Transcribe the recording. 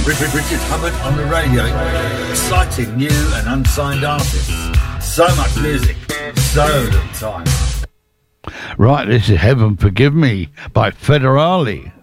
Richard Hubbard on the radio. Exciting new and unsigned artists. So much music, so little time. Right, this is Heaven Forgive Me by Federale.